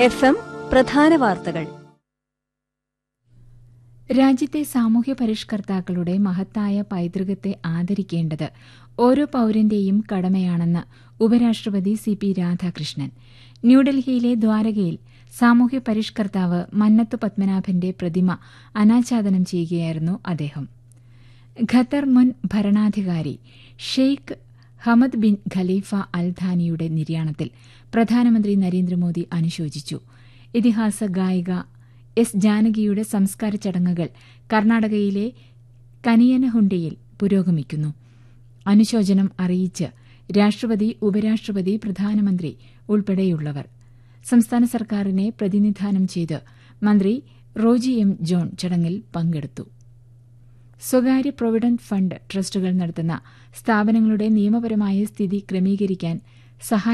FM പ്രധാന വാർത്തകൾ. രാജ്യത്തെ സാമൂഹ്യ പരിഷ്കർത്താക്കളുടെ മഹത്തായ പൈതൃകത്തെ ആദരിക്കേണ്ടത് ഓരോ പൌരന്റെയും കടമയാണെന്ന് ഉപരാഷ്ട്രപതി CP രാധാകൃഷ്ണൻ. ന്യൂഡൽഹിയിലെ ദ്വാരകയിൽ സാമൂഹ്യ പരിഷ്കർത്താവ് മന്നത്തു പത്മനാഭന്റെ പ്രതിമ അനാച്ഛാദനം ചെയ്യുകയായിരുന്നു അദ്ദേഹം. ഖത്തർ മുൻ ഭരണാധികാരി ഷെയ്ഖ് ഹമദ് ബിൻ ഖലീഫ അൽ ഥാനിയുടെ നിര്യാണത്തിൽ പ്രധാനമന്ത്രി നരേന്ദ്രമോദി അനുശോചിച്ചു. ഇതിഹാസ ഗായിക എസ് ജാനകിയുടെ സംസ്കാര ചടങ്ങുകൾ കർണാടകയിലെ കനിയനഹുണ്ടിയിൽ പുരോഗമിക്കുന്നു. അനുശോചനം അറിയിച്ച് രാഷ്ട്രപതി, ഉപരാഷ്ട്രപതി, പ്രധാനമന്ത്രി ഉൾപ്പെടെയുള്ളവർ. സംസ്ഥാന സർക്കാരിനെ പ്രതിനിധാനം ചെയ്ത് മന്ത്രി റോജി M. ജോൺ ചടങ്ങിൽ പങ്കെടുത്തു. സ്വകാര്യ പ്രൊവിഡന്റ് ഫണ്ട് ട്രസ്റ്റുകൾ നടത്തുന്ന സ്ഥാപനങ്ങളുടെ നിയമപരമായ സ്ഥിതി ക്രമീകരിക്കാൻ